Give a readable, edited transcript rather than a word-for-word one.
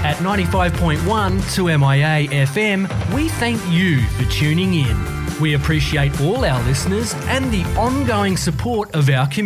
At 95.1 2MIA FM, we thank you for tuning in. We appreciate all our listeners and the ongoing support of our community.